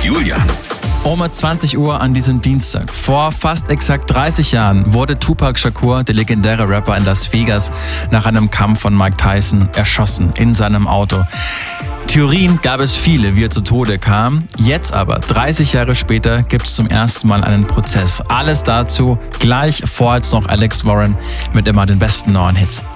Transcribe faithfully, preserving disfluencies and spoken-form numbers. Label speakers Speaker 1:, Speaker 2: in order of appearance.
Speaker 1: mit Julian.
Speaker 2: Um zwanzig Uhr an diesem Dienstag, vor fast exakt dreißig Jahren, wurde Tupac Shakur, der legendäre Rapper in Las Vegas, nach einem Kampf von Mike Tyson erschossen in seinem Auto. Theorien gab es viele, wie er zu Tode kam. Jetzt aber, dreißig Jahre später, gibt es zum ersten Mal einen Prozess. Alles dazu gleich, vorher noch Alex Warren mit immer den besten neuen Hits.